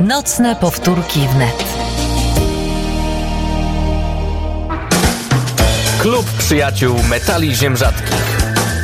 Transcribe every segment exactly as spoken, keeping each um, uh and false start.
Nocne powtórki wnet. Klub Przyjaciół Metali Ziem Rzadkich.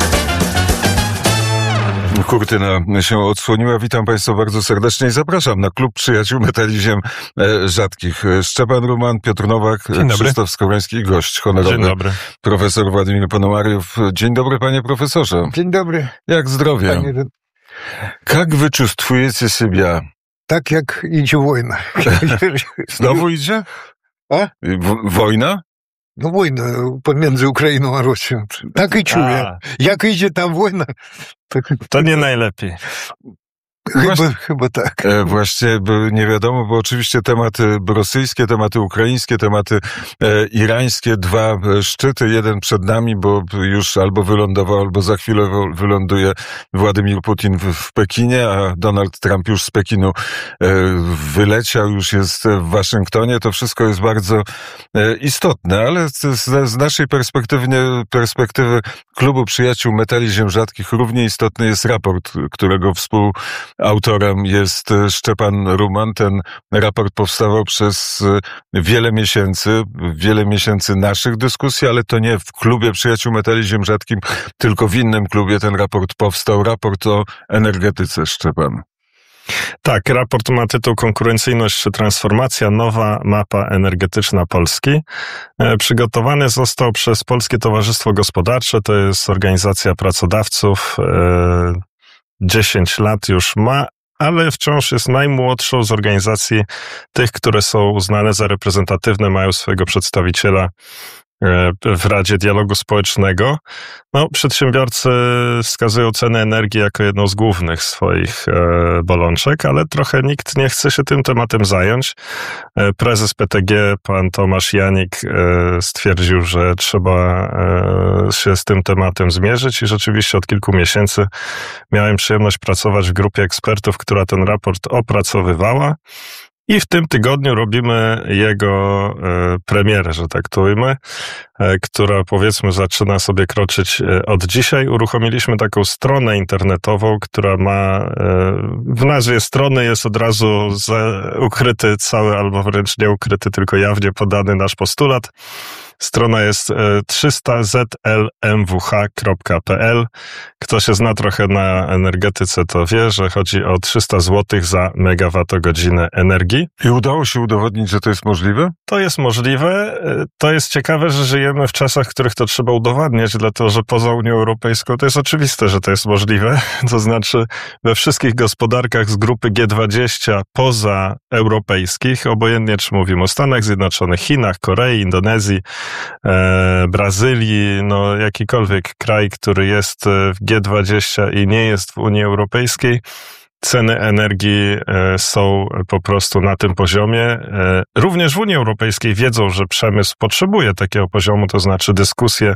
Kurtyna się odsłoniła. Witam Państwa bardzo serdecznie i zapraszam na Klub Przyjaciół Metali Ziem Rzadkich. Szczepan Ruman, Piotr Nowak, Krzysztof Skowroński i gość honorowy. Dzień dobry. Profesor Władimir Ponomariow. Dzień dobry, panie profesorze. Dzień dobry. Jak zdrowie? Panie... Jak wyczувствуете себя? Tak jak idzie wojna. Znowu idzie? A? W- wojna? No wojna pomiędzy Ukrainą a Rosją. Tak i czuję. A. Jak idzie tam wojna, tak, To nie najlepiej. chyba, Właśnie- chyba tak. E, właśnie by nie wiadomo, bo oczywiście tematy rosyjskie, tematy ukraińskie, tematy e, irańskie, dwa e, szczyty, jeden przed nami, bo już albo wylądował, albo za chwilę wo- wyląduje Władimir Putin w, w Pekinie, a Donald Trump już z Pekinu e, wyleciał, już jest w Waszyngtonie. To wszystko jest bardzo e, istotne, ale z, z, z naszej perspektywy, nie, perspektywy Klubu Przyjaciół Metali Ziem Rzadkich równie istotny jest raport, którego współ Autorem jest Szczepan Ruman. Ten raport powstawał przez wiele miesięcy, wiele miesięcy naszych dyskusji, ale to nie w Klubie Przyjaciół Metali Ziem Rzadkim, tylko w innym klubie ten raport powstał. Raport o energetyce, Szczepan. Tak, raport ma tytuł Konkurencyjność czy transformacja? Nowa mapa energetyczna Polski. E, przygotowany został przez Polskie Towarzystwo Gospodarcze, to jest organizacja pracodawców, e, dziesięć lat już ma, ale wciąż jest najmłodszą z organizacji tych, które są uznane za reprezentatywne, mają swojego przedstawiciela w Radzie Dialogu Społecznego. No, przedsiębiorcy wskazują cenę energii jako jedną z głównych swoich e, bolączek, ale trochę nikt nie chce się tym tematem zająć. E, prezes P T G, pan Tomasz Janik, e, stwierdził, że trzeba e, się z tym tematem zmierzyć i rzeczywiście od kilku miesięcy miałem przyjemność pracować w grupie ekspertów, która ten raport opracowywała. I w tym tygodniu robimy jego e, premierę, że tak to ujmę, e, która powiedzmy zaczyna sobie kroczyć e, od dzisiaj. Uruchomiliśmy taką stronę internetową, która ma, e, w nazwie strony jest od razu za, ukryty cały, albo wręcz nie ukryty, tylko jawnie podany nasz postulat. Strona jest trzysta z l m w h kropka p l. Kto się zna trochę na energetyce, to wie, że chodzi o trzysta złotych za megawattogodzinę energii. I udało się udowodnić, że to jest możliwe? To jest możliwe. To jest ciekawe, że żyjemy w czasach, w których to trzeba udowadniać, dlatego że poza Unią Europejską to jest oczywiste, że to jest możliwe. To znaczy we wszystkich gospodarkach z grupy G dwadzieścia poza europejskich, obojętnie czy mówimy o Stanach Zjednoczonych, Chinach, Korei, Indonezji, e, Brazylii, no jakikolwiek kraj, który jest w G dwadzieścia i nie jest w Unii Europejskiej, ceny energii e, są po prostu na tym poziomie. E, również w Unii Europejskiej wiedzą, że przemysł potrzebuje takiego poziomu, to znaczy dyskusje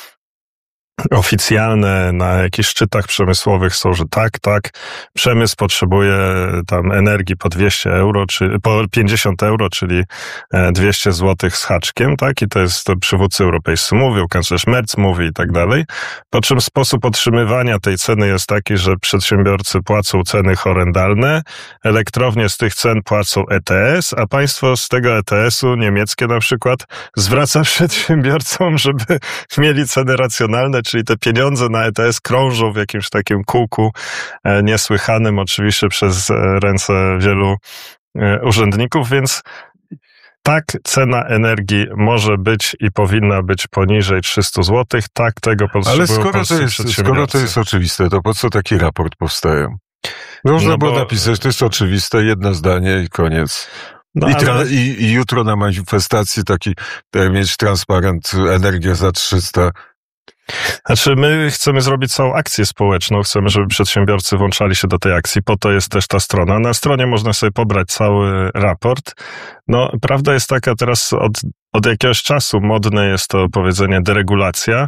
oficjalne na jakichś szczytach przemysłowych są, że tak, tak, przemysł potrzebuje tam energii po dwieście euro, czy po pięćdziesiąt euro, czyli dwieście złotych z haczkiem, tak, i to jest, to przywódcy europejscy mówią, kanclerz Merz mówi i tak dalej, po czym sposób otrzymywania tej ceny jest taki, że przedsiębiorcy płacą ceny horrendalne, elektrownie z tych cen płacą E T S, a państwo z tego E T S-u, niemieckie na przykład, zwraca przedsiębiorcom, żeby mieli ceny racjonalne, czyli te pieniądze na E T S krążą w jakimś takim kółku e, niesłychanym, oczywiście przez e, ręce wielu e, urzędników, więc tak, cena energii może być i powinna być poniżej trzysta złotych, tak tego potrzebują Ale skoro polscy to, jest, skoro to przedsiębiorcy. jest oczywiste, to po co taki raport powstaje? Można No było bo- napisać, to jest oczywiste, jedno zdanie i koniec. No, I, ale- tra- i, I jutro na manifestacji taki e, mieć transparent energia za trzysta. Znaczy, my chcemy zrobić całą akcję społeczną, chcemy, żeby przedsiębiorcy włączali się do tej akcji, po to jest też ta strona. Na stronie można sobie pobrać cały raport. No, prawda jest taka, teraz od, od jakiegoś czasu modne jest to powiedzenie deregulacja.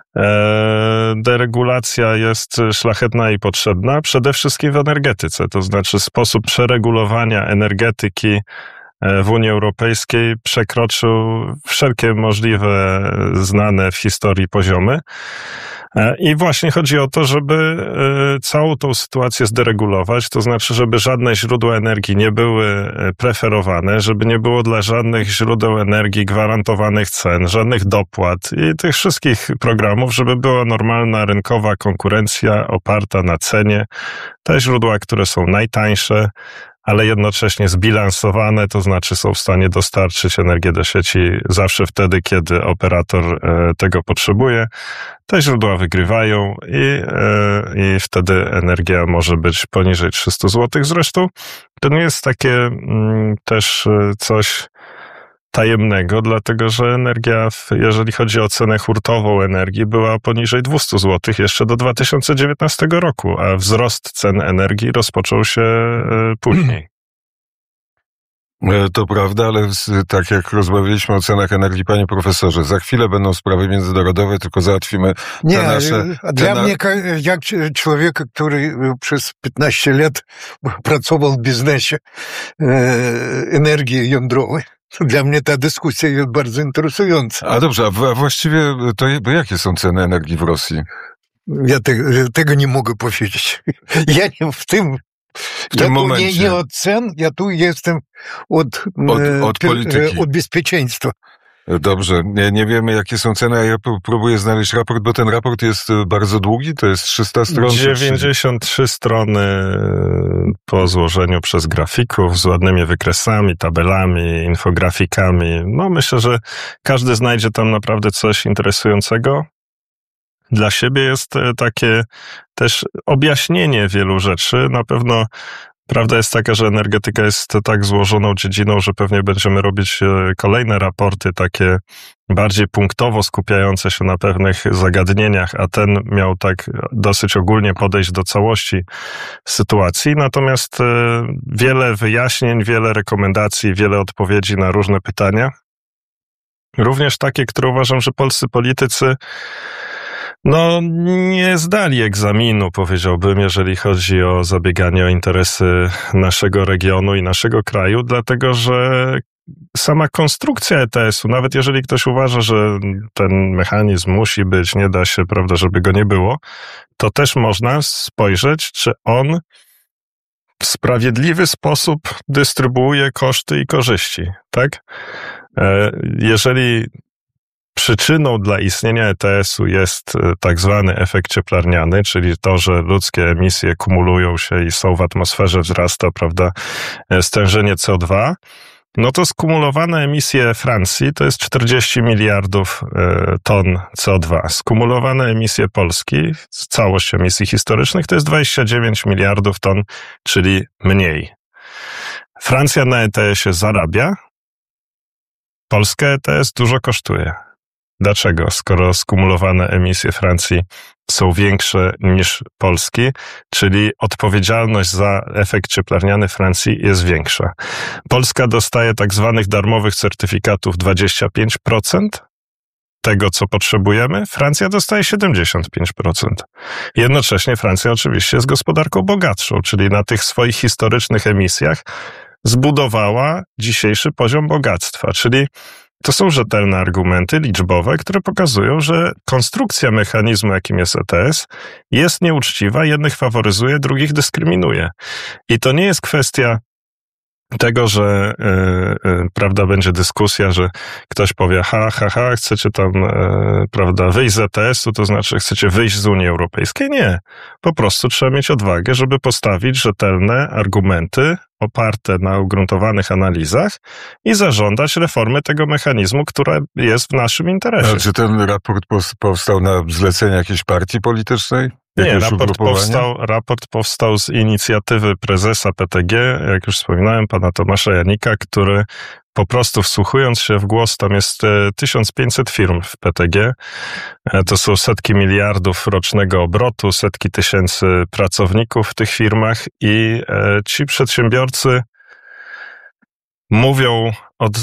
E, deregulacja jest szlachetna i potrzebna, przede wszystkim w energetyce, to znaczy sposób przeregulowania energetyki w Unii Europejskiej przekroczył wszelkie możliwe znane w historii poziomy. I właśnie chodzi o to, żeby całą tą sytuację zderegulować, to znaczy, żeby żadne źródła energii nie były preferowane, żeby nie było dla żadnych źródeł energii gwarantowanych cen, żadnych dopłat i tych wszystkich programów, żeby była normalna rynkowa konkurencja oparta na cenie. Te źródła, które są najtańsze, ale jednocześnie zbilansowane, to znaczy są w stanie dostarczyć energię do sieci zawsze wtedy, kiedy operator tego potrzebuje. Te źródła wygrywają i, i wtedy energia może być poniżej trzysta złotych. Zresztą to nie jest takie też coś tajemnego, dlatego że energia, jeżeli chodzi o cenę hurtową energii, była poniżej dwieście złotych jeszcze do dwa tysiące dziewiętnastego roku, a wzrost cen energii rozpoczął się później. To prawda, ale tak jak rozmawialiśmy o cenach energii, panie profesorze, za chwilę będą sprawy międzynarodowe, tylko załatwimy te Nie, nasze... dla te mnie, jak człowieka, który przez piętnaście lat pracował w biznesie energii jądrowej, dla mnie ta dyskusja jest bardzo interesująca. A dobrze, a właściwie to jakie są ceny energii w Rosji? Ja te, tego nie mogę powiedzieć. Ja nie w tym... W tym ja momencie. Nie, nie od cen, ja tu jestem od, od, od polityki. Od bezpieczeństwa. Dobrze, nie, nie wiemy jakie są ceny, a ja próbuję znaleźć raport, bo ten raport jest bardzo długi, to jest trzysta stron. dziewięćdziesiąt trzy strony po złożeniu przez grafików z ładnymi wykresami, tabelami, infografikami. No myślę, że każdy znajdzie tam naprawdę coś interesującego. Dla siebie jest takie też objaśnienie wielu rzeczy. Na pewno prawda jest taka, że energetyka jest tak złożoną dziedziną, że pewnie będziemy robić kolejne raporty takie bardziej punktowo skupiające się na pewnych zagadnieniach, a ten miał tak dosyć ogólnie podejść do całości sytuacji. Natomiast wiele wyjaśnień, wiele rekomendacji, wiele odpowiedzi na różne pytania. Również takie, które uważam, że polscy politycy no, nie zdali egzaminu, powiedziałbym, jeżeli chodzi o zabieganie o interesy naszego regionu i naszego kraju, dlatego że sama konstrukcja E T S-u, nawet jeżeli ktoś uważa, że ten mechanizm musi być, nie da się, prawda, żeby go nie było, to też można spojrzeć, czy on w sprawiedliwy sposób dystrybuuje koszty i korzyści, tak? Jeżeli przyczyną dla istnienia E T S-u jest tak zwany efekt cieplarniany, czyli to, że ludzkie emisje kumulują się i są w atmosferze, wzrasta, prawda, stężenie C O dwa, no to skumulowane emisje Francji to jest czterdzieści miliardów ton C O dwa. Skumulowane emisje Polski, całość emisji historycznych, to jest dwadzieścia dziewięć miliardów ton, czyli mniej. Francja na E T S-ie zarabia, Polska E T S dużo kosztuje. Dlaczego? Skoro skumulowane emisje Francji są większe niż Polski, czyli odpowiedzialność za efekt cieplarniany Francji jest większa. Polska dostaje tak zwanych darmowych certyfikatów dwadzieścia pięć procent tego, co potrzebujemy. Francja dostaje siedemdziesiąt pięć procent. Jednocześnie Francja oczywiście jest gospodarką bogatszą, czyli na tych swoich historycznych emisjach zbudowała dzisiejszy poziom bogactwa, czyli to są rzetelne argumenty liczbowe, które pokazują, że konstrukcja mechanizmu, jakim jest E T S, jest nieuczciwa, jednych faworyzuje, drugich dyskryminuje. I to nie jest kwestia tego, że yy, yy, prawda, będzie dyskusja, że ktoś powie, ha, ha, ha, chcecie tam yy, prawda, wyjść z E T S-u, to znaczy chcecie wyjść z Unii Europejskiej. Nie. Po prostu trzeba mieć odwagę, żeby postawić rzetelne argumenty oparte na ugruntowanych analizach i zażądać reformy tego mechanizmu, która jest w naszym interesie. A czy ten raport powstał na zlecenie jakiejś partii politycznej? Nie, raport powstał, raport powstał z inicjatywy prezesa P T G, jak już wspominałem, pana Tomasza Janika, który po prostu wsłuchując się w głos, tam jest tysiąc pięćset firm w P T G, to są setki miliardów rocznego obrotu, setki tysięcy pracowników w tych firmach i ci przedsiębiorcy mówią od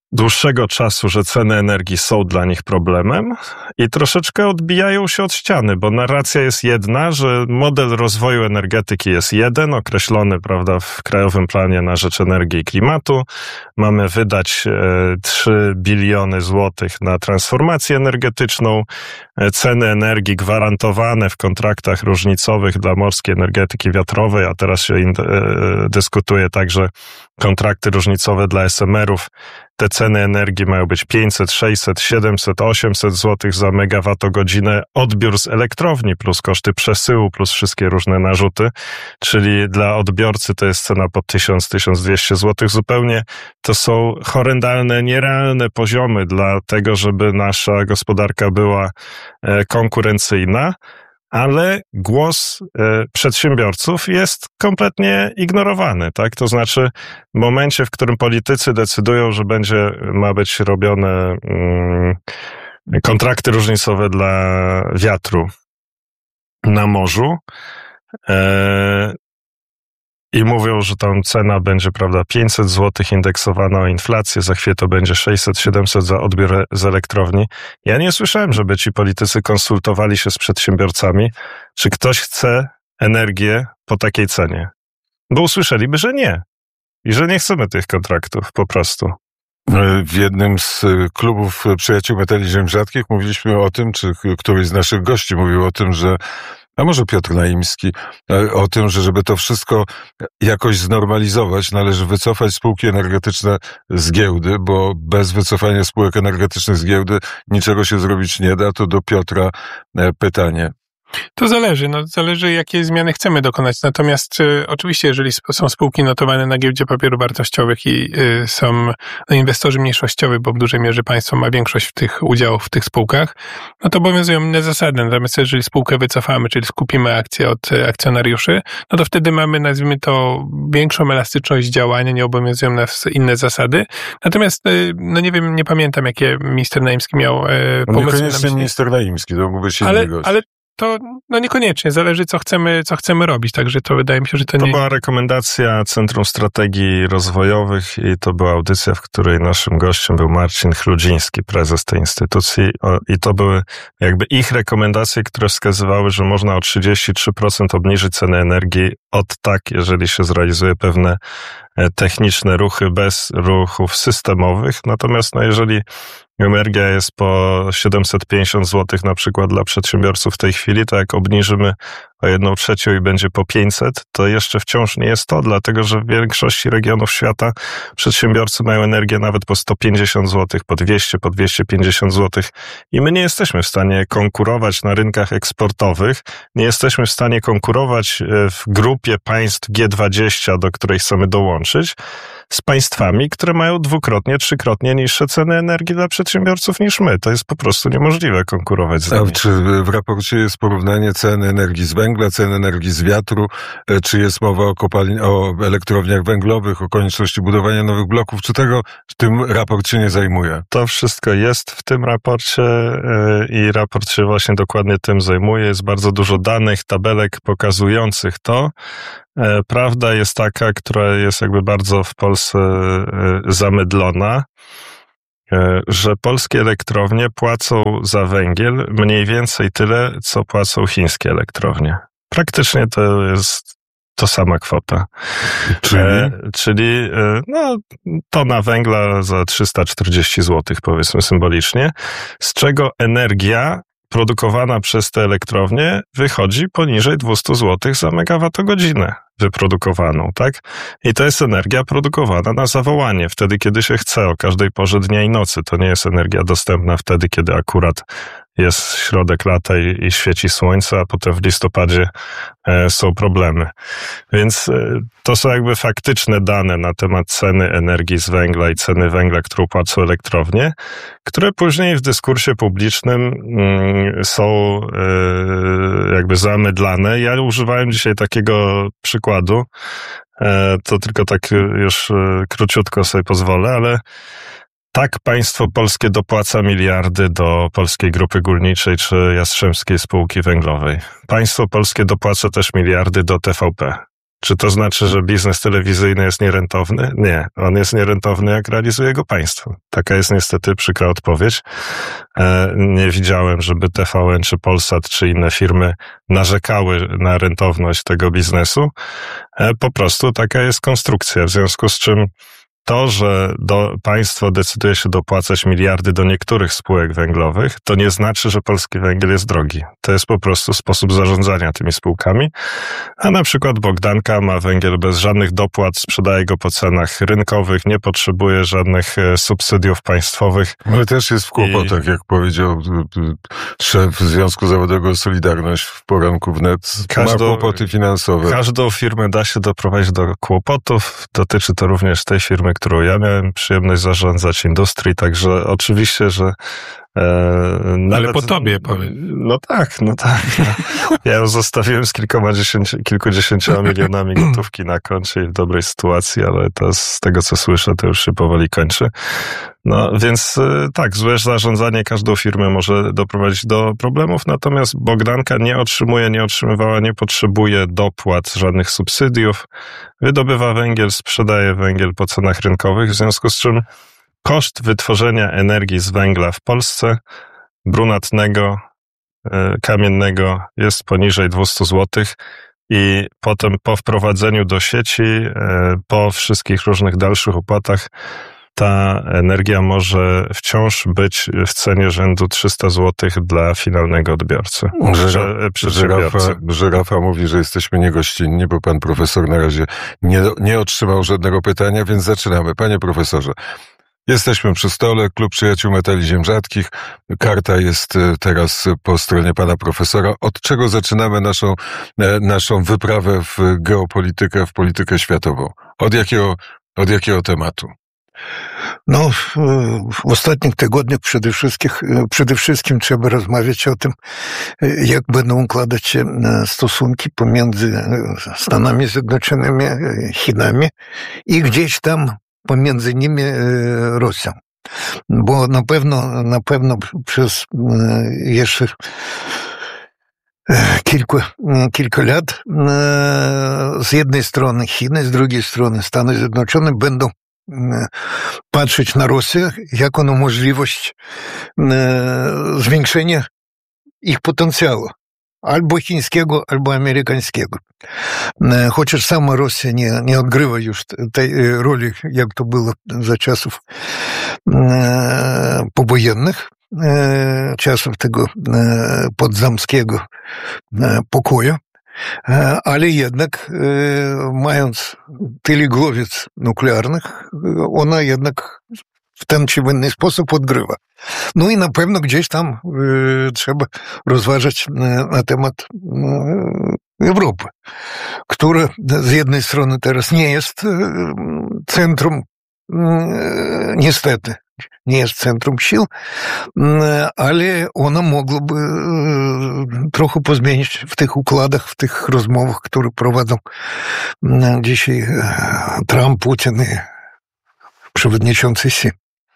dłuższego czasu, że ceny energii są dla nich problemem i troszeczkę odbijają się od ściany, bo narracja jest jedna, że model rozwoju energetyki jest jeden, określony, prawda, w Krajowym Planie na rzecz Energii i Klimatu. Mamy wydać e, trzy biliony złotych na transformację energetyczną, e, ceny energii gwarantowane w kontraktach różnicowych dla morskiej energetyki wiatrowej, a teraz się in, e, dyskutuje także kontrakty różnicowe dla es em erów. Te ceny energii mają być pięćset, sześćset, siedemset, osiemset złotych za megawattogodzinę. Odbiór z elektrowni plus koszty przesyłu plus wszystkie różne narzuty, czyli dla odbiorcy to jest cena po tysiąc, tysiąc dwieście złotych zupełnie. To są horrendalne, nierealne poziomy dla tego, żeby nasza gospodarka była konkurencyjna. Ale głos e, przedsiębiorców jest kompletnie ignorowany, tak? To znaczy w momencie, w którym politycy decydują, że będzie, ma być robione mm, kontrakty różnicowe dla wiatru na morzu, e, i mówią, że tam cena będzie, prawda, pięćset złotych indeksowana o inflację, za chwilę to będzie sześćset, siedemset za odbiór z elektrowni. Ja nie słyszałem, żeby ci politycy konsultowali się z przedsiębiorcami, czy ktoś chce energię po takiej cenie. Bo usłyszeliby, że nie. I że nie chcemy tych kontraktów, po prostu. W jednym z klubów Przyjaciół Metali Ziem Rzadkich mówiliśmy o tym, czy któryś z naszych gości mówił o tym, że a może Piotr Naimski, o tym, że żeby to wszystko jakoś znormalizować, należy wycofać spółki energetyczne z giełdy, bo bez wycofania spółek energetycznych z giełdy niczego się zrobić nie da. To do Piotra pytanie. To zależy, no zależy jakie zmiany chcemy dokonać. Natomiast y, oczywiście, jeżeli sp- są spółki notowane na giełdzie papierów wartościowych i y, są no, inwestorzy mniejszościowi, bo w dużej mierze państwo ma większość w tych udziałów w tych spółkach, no to obowiązują inne zasady. Natomiast jeżeli spółkę wycofamy, czyli skupimy akcje od y, akcjonariuszy, no to wtedy mamy, nazwijmy to, większą elastyczność działania, nie obowiązują nas inne zasady. Natomiast, y, no nie wiem, nie pamiętam, jakie minister Naimski miał y, pomysły. Niekoniecznie minister Naimski, to mógłby się ale, inny gość. ale to no niekoniecznie, zależy co chcemy, co chcemy robić, także to wydaje mi się, że to, to nie... To była rekomendacja Centrum Strategii Rozwojowych i to była audycja, w której naszym gościem był Marcin Chludziński, prezes tej instytucji i to były jakby ich rekomendacje, które wskazywały, że można o trzydzieści trzy procent obniżyć cenę energii od tak, jeżeli się zrealizuje pewne techniczne ruchy bez ruchów systemowych, natomiast no jeżeli energia jest po siedemset pięćdziesiąt złotych na przykład dla przedsiębiorców w tej chwili, to jak obniżymy o jedną trzecią i będzie po pięćset, to jeszcze wciąż nie jest to, dlatego że w większości regionów świata przedsiębiorcy mają energię nawet po sto pięćdziesiąt złotych, po dwieście, po dwieście pięćdziesiąt złotych i my nie jesteśmy w stanie konkurować na rynkach eksportowych, nie jesteśmy w stanie konkurować w grupie państw G dwadzieścia, do której chcemy dołączyć, z państwami, które mają dwukrotnie, trzykrotnie niższe ceny energii dla przedsiębiorców niż my. To jest po prostu niemożliwe konkurować z nimi. A czy w raporcie jest porównanie ceny energii z węgla, ceny energii z wiatru? Czy jest mowa o kopalni, o elektrowniach węglowych, o konieczności budowania nowych bloków? Czy tego w tym raport się nie zajmuje? To wszystko jest w tym raporcie i raport się właśnie dokładnie tym zajmuje. Jest bardzo dużo danych, tabelek pokazujących to. Prawda jest taka, która jest jakby bardzo w Polsce zamydlona, że polskie elektrownie płacą za węgiel mniej więcej tyle, co płacą chińskie elektrownie. Praktycznie to jest to sama kwota. Czyli? E, czyli no, tona węgla za trzysta czterdzieści złotych, powiedzmy symbolicznie, z czego energia produkowana przez te elektrownie wychodzi poniżej dwieście złotych za megawattogodzinę wyprodukowaną, tak? I to jest energia produkowana na zawołanie, wtedy kiedy się chce, o każdej porze dnia i nocy. To nie jest energia dostępna wtedy, kiedy akurat jest środek lata i, i świeci słońce, a potem w listopadzie e, są problemy. Więc e, to są jakby faktyczne dane na temat ceny energii z węgla i ceny węgla, którą płacą elektrownie, które później w dyskursie publicznym mm, są e, jakby zamydlane. Ja używałem dzisiaj takiego przykładu, e, to tylko tak już e, króciutko sobie pozwolę, ale tak państwo polskie dopłaca miliardy do Polskiej Grupy Górniczej czy Jastrzębskiej Spółki Węglowej. Państwo polskie dopłaca też miliardy do T V P. Czy to znaczy, że biznes telewizyjny jest nierentowny? Nie. On jest nierentowny, jak realizuje go państwo. Taka jest niestety przykra odpowiedź. Nie widziałem, żeby T V N, czy Polsat, czy inne firmy narzekały na rentowność tego biznesu. Po prostu taka jest konstrukcja, w związku z czym to, że do, państwo decyduje się dopłacać miliardy do niektórych spółek węglowych, to nie znaczy, że polski węgiel jest drogi. To jest po prostu sposób zarządzania tymi spółkami. A na przykład Bogdanka ma węgiel bez żadnych dopłat, sprzedaje go po cenach rynkowych, nie potrzebuje żadnych subsydiów państwowych. Ale też jest w kłopotach, I... jak powiedział szef Związku Zawodowego Solidarność w poranku wnet. Każdą, ma kłopoty finansowe. Każdą firmę da się doprowadzić do kłopotów. Dotyczy to również tej firmy, którą ja miałem przyjemność zarządzać, Industrii, także oczywiście, że e, nawet, ale po tobie powiem. No tak, no tak. No. Ja ją zostawiłem z kilkoma dziesięci, kilkudziesięcioma milionami gotówki na koncie i w dobrej sytuacji, ale to z tego, co słyszę, to już się powoli kończy. No więc tak, złe zarządzanie każdą firmę może doprowadzić do problemów, natomiast Bogdanka nie otrzymuje, nie otrzymywała, nie potrzebuje dopłat, żadnych subsydiów, wydobywa węgiel, sprzedaje węgiel po cenach rynkowych, w związku z czym koszt wytworzenia energii z węgla w Polsce, brunatnego, kamiennego, jest poniżej dwieście złotych i potem po wprowadzeniu do sieci, po wszystkich różnych dalszych opłatach, ta energia może wciąż być w cenie rzędu trzysta złotych dla finalnego odbiorcy. Żyrafa, żyrafa, żyrafa mówi, że jesteśmy niegościnni, bo pan profesor na razie nie, nie otrzymał żadnego pytania, więc zaczynamy. Panie profesorze, jesteśmy przy stole, Klub Przyjaciół Metali Ziem Rzadkich. Karta jest teraz po stronie pana profesora. Od czego zaczynamy naszą, naszą wyprawę w geopolitykę, w politykę światową? Od jakiego, od jakiego tematu? No, w ostatnich tygodniach przede wszystkim, przede wszystkim trzeba rozmawiać o tym, jak będą układać się stosunki pomiędzy Stanami Zjednoczonymi, Chinami i gdzieś tam pomiędzy nimi Rosją. Bo na pewno, na pewno przez jeszcze kilku, kilka lat z jednej strony Chiny, z drugiej strony Stany Zjednoczone będą patrzeć na Rosję jako na możliwość zwiększenia ich potencjału. Albo chińskiego, albo amerykańskiego. Chociaż sama Rosja nie, nie odgrywa już tej roli, jak to było za czasów powojennych, czasów tego podzamskiego pokoju. Ale jednak, mając tyle głowic nuklearnych, ona jednak w ten czy inny sposób odgrywa. No i na pewno gdzieś tam trzeba rozważać na temat Europy, która z jednej strony teraz nie jest centrum, niestety, nie jest centrum sił, ale ona mogłaby trochę pozmienić w tych układach, w tych rozmowach, które prowadzą dzisiaj Trump, Putin i przewodniczący Xi.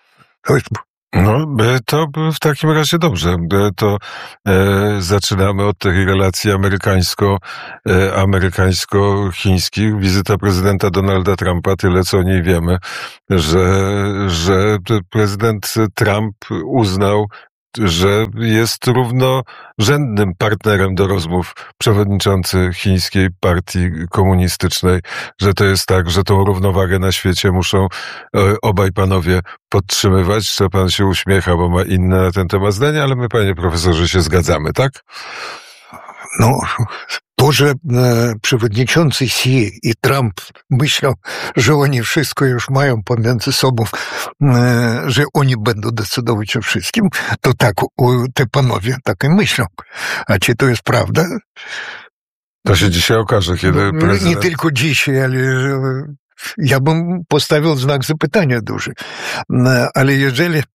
No, to w takim razie dobrze. To e, zaczynamy od tych relacji amerykańsko, e, amerykańsko-chińskich. Wizyta prezydenta Donalda Trumpa, tyle co o niej wiemy, że, że prezydent Trump uznał, że jest równorzędnym partnerem do rozmów przewodniczący Chińskiej Partii Komunistycznej, że to jest tak, że tą równowagę na świecie muszą obaj panowie podtrzymywać, że pan się uśmiecha, bo ma inne na ten temat zdanie, ale my, panie profesorze, się zgadzamy, tak? No, to, że e, przewodniczący Xi i Trump myślą, że oni wszystko już mają pomiędzy sobą, e, że oni będą decydować o wszystkim, to tak o, te panowie tak i myślą. A czy to jest prawda? To się dzisiaj okaże, kiedy prezydent... Nie tylko dzisiaj, ale ja bym postawił znak zapytania duży. Ale jeżeli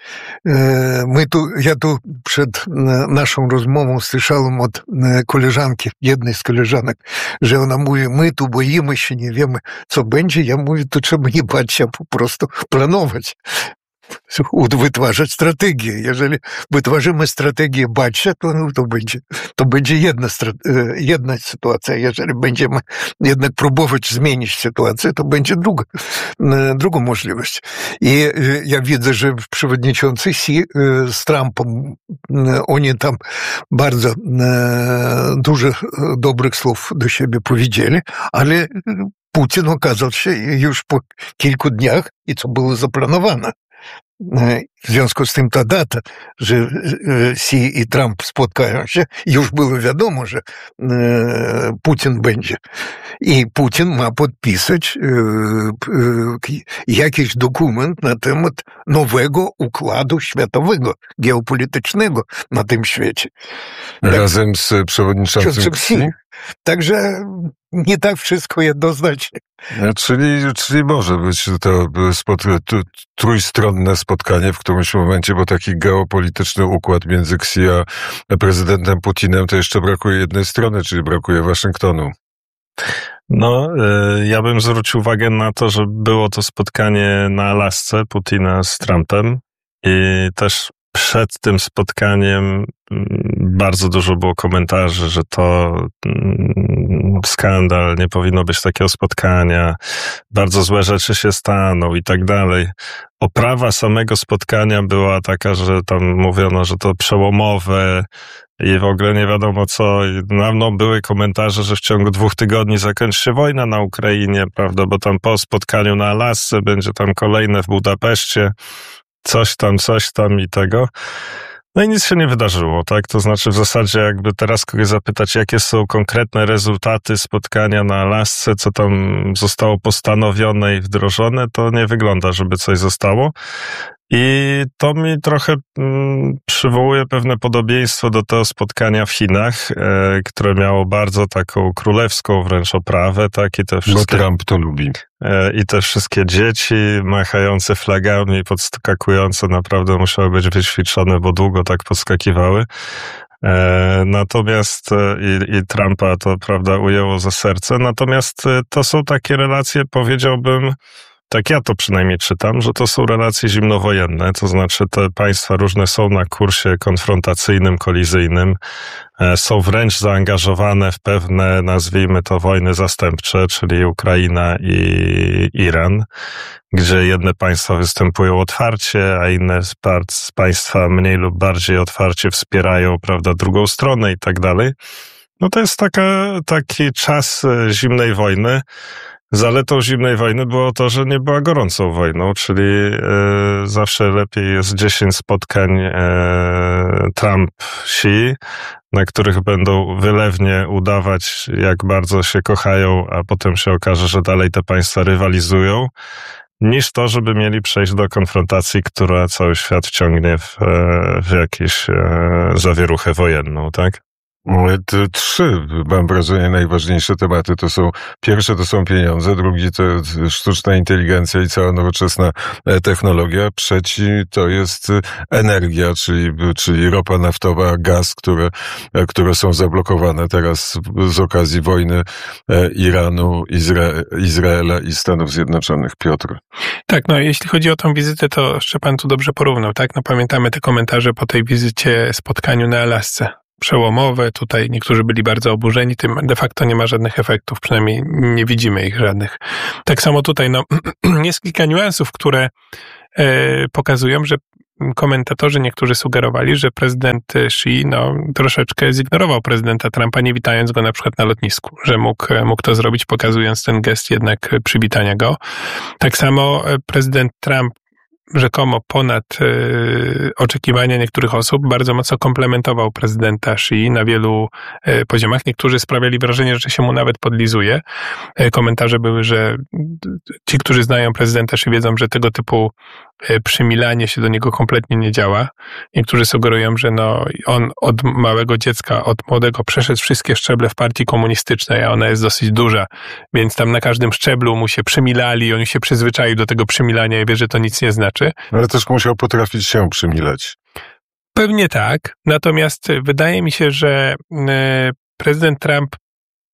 My tu, ja tu przed naszą rozmową słyszałem od koleżanki, jednej z koleżanek, że ona mówi, my tu boimy się, nie wiemy, co będzie. Ja mówię, to trzeba nie bać się, a po prostu planować. wytwarzać strategię. Jeżeli wytworzymy strategię Bacia, to, no, to, będzie, to będzie jedna, jedna sytuacja. Jeżeli będziemy jednak próbować zmienić sytuację, to będzie druga, druga możliwość. I ja widzę, że przewodniczący Xi z Trumpem, oni tam bardzo dużo dobrych słów do siebie powiedzieli, ale Putin okazał się już po kilku dniach i co było zaplanowane. W związku z tym ta data, że Xi i Trump spotkają się, już było wiadomo, że Putin będzie. I Putin ma podpisać jakiś dokument na temat nowego układu światowego, geopolitycznego na tym świecie. Razem z przewodniczącym Xi? Także nie tak wszystko jednoznacznie. Czyli, czyli może być to spot, trójstronne spotkanie w którymś momencie, bo taki geopolityczny układ między Xi a prezydentem Putinem to jeszcze brakuje jednej strony, czyli brakuje Waszyngtonu. No, ja bym zwrócił uwagę na to, że było to spotkanie na Alasce Putina z Trumpem i też przed tym spotkaniem bardzo dużo było komentarzy, że to skandal, nie powinno być takiego spotkania, bardzo złe rzeczy się staną i tak dalej. Oprawa samego spotkania była taka, że tam mówiono, że to przełomowe i w ogóle nie wiadomo co. No, no, były komentarze, że w ciągu dwóch tygodni zakończy się wojna na Ukrainie, prawda, bo tam po spotkaniu na Alasce będzie tam kolejne w Budapeszcie, coś tam, coś tam i tego. No i nic się nie wydarzyło, tak? To znaczy w zasadzie jakby teraz kogoś zapytać, jakie są konkretne rezultaty spotkania na Alasce, co tam zostało postanowione i wdrożone, to nie wygląda, żeby coś zostało. I to mi trochę mm, przywołuje pewne podobieństwo do tego spotkania w Chinach, e, które miało bardzo taką królewską wręcz oprawę, tak? I te wszystkie, bo Trump to lubi. E, I te wszystkie dzieci machające flagami, podskakujące, naprawdę musiały być wyćwiczone, bo długo tak podskakiwały. E, natomiast e, i, i Trumpa to, prawda, ujęło za serce. Natomiast e, to są takie relacje, powiedziałbym, tak ja to przynajmniej czytam, że to są relacje zimnowojenne, to znaczy te państwa różne są na kursie konfrontacyjnym, kolizyjnym, są wręcz zaangażowane w pewne, nazwijmy to, wojny zastępcze, czyli Ukraina i Iran, gdzie jedne państwa występują otwarcie, a inne z państwa mniej lub bardziej otwarcie wspierają, prawda, drugą stronę i tak dalej. No to jest taka, taki czas zimnej wojny. Zaletą zimnej wojny było to, że nie była gorącą wojną, czyli e, zawsze lepiej jest dziesięć spotkań e, Trump-Xi, na których będą wylewnie udawać, jak bardzo się kochają, a potem się okaże, że dalej te państwa rywalizują, niż to, żeby mieli przejść do konfrontacji, która cały świat wciągnie w, w jakąś e, zawieruchę wojenną, tak? Trzy, mam wrażenie, najważniejsze tematy to są, pierwsze to są pieniądze, drugi to sztuczna inteligencja i cała nowoczesna technologia, trzeci to jest energia, czyli, czyli ropa naftowa, gaz, które, które są zablokowane teraz z okazji wojny Iranu, Izra- Izraela i Stanów Zjednoczonych. Piotr. Tak, no jeśli chodzi o tą wizytę, to Szczepan tu dobrze porównał, tak? No pamiętamy te komentarze po tej wizycie, spotkaniu na Alasce. Przełomowe, tutaj niektórzy byli bardzo oburzeni, tym de facto nie ma żadnych efektów, przynajmniej nie widzimy ich żadnych. Tak samo tutaj, no, jest kilka niuansów, które e, pokazują, że komentatorzy niektórzy sugerowali, że prezydent Xi, no, troszeczkę zignorował prezydenta Trumpa, nie witając go na przykład na lotnisku, że mógł, mógł to zrobić, pokazując ten gest jednak przywitania go. Tak samo prezydent Trump rzekomo ponad y, oczekiwania niektórych osób, bardzo mocno komplementował prezydenta Xi na wielu y, poziomach. Niektórzy sprawiali wrażenie, że się mu nawet podlizuje. Y, komentarze były, że ci, którzy znają prezydenta Xi, wiedzą, że tego typu y, przymilanie się do niego kompletnie nie działa. Niektórzy sugerują, że no, on od małego dziecka, od młodego przeszedł wszystkie szczeble w partii komunistycznej, a ona jest dosyć duża, więc tam na każdym szczeblu mu się przymilali, on się przyzwyczaił do tego przymilania i wie, że to nic nie znaczy. Ale też musiał potrafić się przymilać. Pewnie tak, natomiast wydaje mi się, że prezydent Trump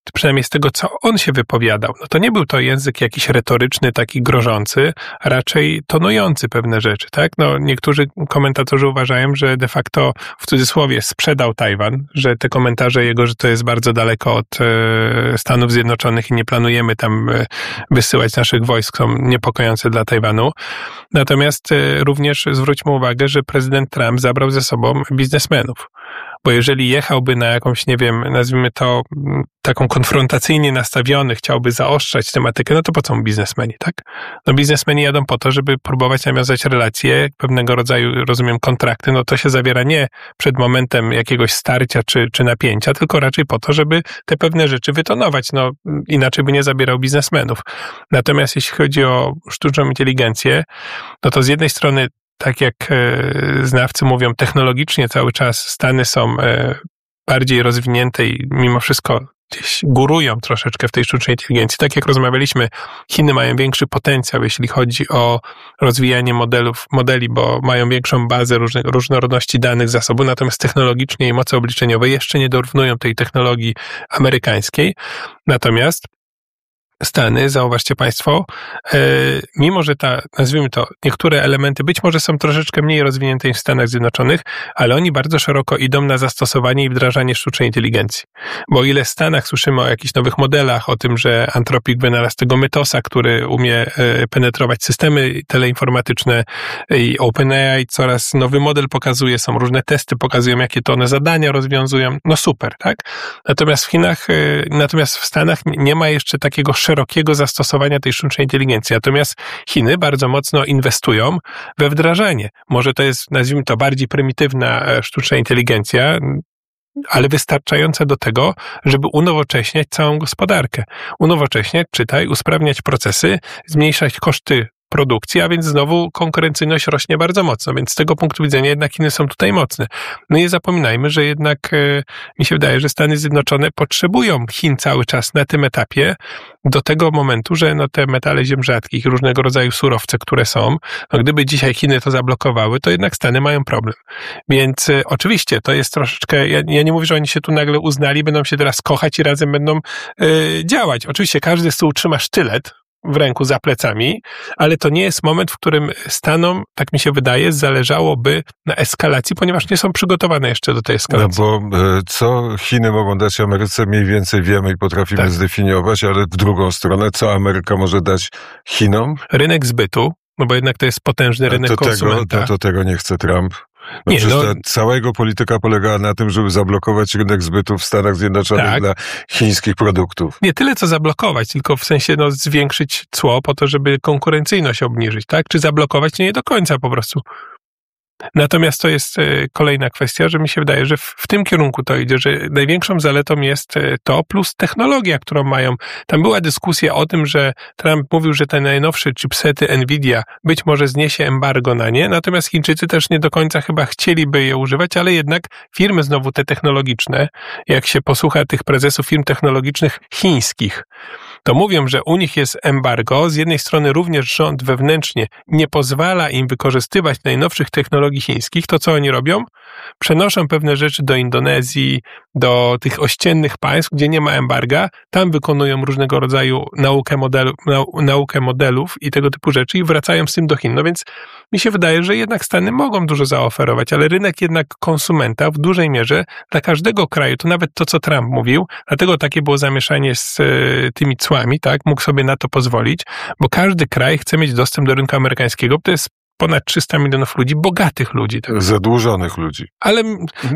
przynajmniej z tego, co on się wypowiadał, no to nie był to język jakiś retoryczny, taki grożący, raczej tonujący pewne rzeczy, tak? No, niektórzy komentatorzy uważają, że de facto w cudzysłowie sprzedał Tajwan, że te komentarze jego, że to jest bardzo daleko od e, Stanów Zjednoczonych i nie planujemy tam e, wysyłać naszych wojsk, są niepokojące dla Tajwanu. Natomiast e, również zwróćmy uwagę, że prezydent Trump zabrał ze sobą biznesmenów. Bo jeżeli jechałby na jakąś, nie wiem, nazwijmy to taką konfrontacyjnie nastawiony, chciałby zaostrzać tematykę, no to po co mu biznesmeni, tak? No biznesmeni jadą po to, żeby próbować nawiązać relacje, pewnego rodzaju, rozumiem, kontrakty, no to się zawiera nie przed momentem jakiegoś starcia czy, czy napięcia, tylko raczej po to, żeby te pewne rzeczy wytonować, no inaczej by nie zabierał biznesmenów. Natomiast jeśli chodzi o sztuczną inteligencję, no to z jednej strony tak jak znawcy mówią, technologicznie cały czas Stany są bardziej rozwinięte i mimo wszystko gdzieś górują troszeczkę w tej sztucznej inteligencji. Tak jak rozmawialiśmy, Chiny mają większy potencjał, jeśli chodzi o rozwijanie modelów, modeli, bo mają większą bazę różne, różnorodności danych zasobu, natomiast technologicznie i moce obliczeniowe jeszcze nie dorównują tej technologii amerykańskiej. Natomiast Stany, zauważcie Państwo, e, mimo że ta, nazwijmy to, niektóre elementy być może są troszeczkę mniej rozwinięte niż w Stanach Zjednoczonych, ale oni bardzo szeroko idą na zastosowanie i wdrażanie sztucznej inteligencji. Bo o ile w Stanach słyszymy o jakichś nowych modelach, o tym, że Anthropic wynalazł tego Mythosa, który umie e, penetrować systemy teleinformatyczne i OpenAI coraz nowy model pokazuje, są różne testy, pokazują jakie to one zadania rozwiązują, no super, tak? Natomiast w Chinach, e, natomiast w Stanach nie ma jeszcze takiego szerokiego zastosowania tej sztucznej inteligencji. Natomiast Chiny bardzo mocno inwestują we wdrażanie. Może to jest, nazwijmy to, bardziej prymitywna sztuczna inteligencja, ale wystarczająca do tego, żeby unowocześniać całą gospodarkę. Unowocześniać, czytaj, usprawniać procesy, zmniejszać koszty produkcji, a więc znowu konkurencyjność rośnie bardzo mocno, więc z tego punktu widzenia jednak Chiny są tutaj mocne. No nie zapominajmy, że jednak e, mi się wydaje, że Stany Zjednoczone potrzebują Chin cały czas na tym etapie do tego momentu, że no te metale ziem rzadkich, różnego rodzaju surowce, które są, no gdyby dzisiaj Chiny to zablokowały, to jednak Stany mają problem. Więc e, oczywiście to jest troszeczkę, ja, ja nie mówię, że oni się tu nagle uznali, będą się teraz kochać i razem będą e, działać. Oczywiście każdy z tyłu trzyma sztylet w ręku za plecami, ale to nie jest moment, w którym Stanom, tak mi się wydaje, zależałoby na eskalacji, ponieważ nie są przygotowane jeszcze do tej eskalacji. No bo e, co Chiny mogą dać Ameryce, mniej więcej wiemy i potrafimy tak zdefiniować, ale w drugą stronę, co Ameryka może dać Chinom? Rynek zbytu, no bo jednak to jest potężny rynek to konsumenta. Tego, to, to tego nie chce Trump. No nie, przecież no, ta cała jego polityka polegała na tym, żeby zablokować rynek zbytu w Stanach Zjednoczonych tak. dla chińskich produktów. Nie tyle co zablokować, tylko w sensie no, zwiększyć cło po to, żeby konkurencyjność obniżyć, tak? Czy zablokować? Nie do końca po prostu. Natomiast to jest kolejna kwestia, że mi się wydaje, że w, w tym kierunku to idzie, że największą zaletą jest to plus technologia, którą mają. Tam była dyskusja o tym, że Trump mówił, że te najnowsze chipsety Nvidia być może zniesie embargo na nie, natomiast Chińczycy też nie do końca chyba chcieliby je używać, ale jednak firmy znowu te technologiczne, jak się posłucha tych prezesów firm technologicznych chińskich, to mówią, że u nich jest embargo. Z jednej strony również rząd wewnętrznie nie pozwala im wykorzystywać najnowszych technologii chińskich. To co oni robią? Przenoszą pewne rzeczy do Indonezji, do tych ościennych państw, gdzie nie ma embarga. Tam wykonują różnego rodzaju naukę, modelu, nau, naukę modelów i tego typu rzeczy i wracają z tym do Chin. No więc mi się wydaje, że jednak Stany mogą dużo zaoferować, ale rynek jednak konsumenta w dużej mierze dla każdego kraju, to nawet to, co Trump mówił, dlatego takie było zamieszanie z y, tymi cłami, tak, mógł sobie na to pozwolić, bo każdy kraj chce mieć dostęp do rynku amerykańskiego, bo to jest ponad trzysta milionów ludzi, bogatych ludzi. Tak. Zadłużonych ludzi. Ale